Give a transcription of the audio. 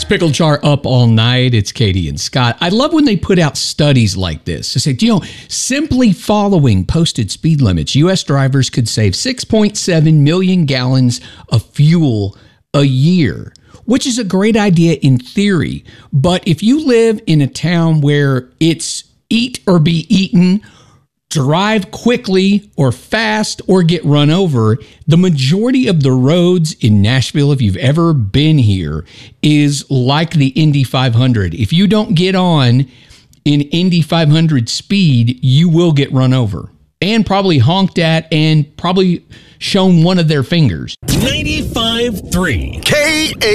Pickle Jar up all night. It's Katie and Scott. I love when they put out studies like this. They say, simply following posted speed limits, U.S. drivers could save 6.7 million gallons of fuel a year, which is a great idea in theory. But if you live in a town where it's eat or be eaten, drive quickly or fast or get run over, the majority of the roads in Nashville, if you've ever been here, is like the Indy 500. If you don't get on in Indy 500 speed, you will get run over and probably honked at and probably shown one of their fingers. 95.3 K-A